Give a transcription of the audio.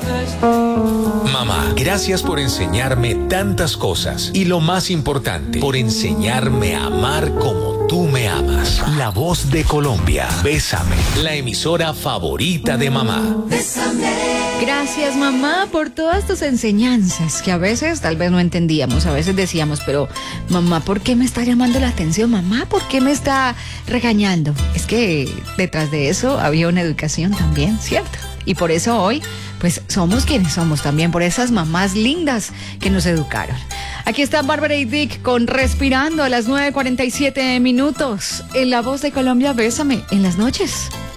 Mamá, gracias por enseñarme tantas cosas y lo más importante, por enseñarme a amar como tú me amas. La Voz de Colombia, Bésame, la emisora favorita de mamá. Bésame. Gracias, mamá, por todas tus enseñanzas que a veces tal vez no entendíamos, a veces decíamos, pero mamá, ¿por qué me está llamando la atención? Mamá, ¿por qué me está regañando? Es que detrás de eso había una educación también, ¿cierto? Y por eso hoy, pues somos quienes somos también, por esas mamás lindas que nos educaron. Aquí está Bárbara y Dick con Respirando a las 9:47 minutos. En La Voz de Colombia, Bésame en las noches.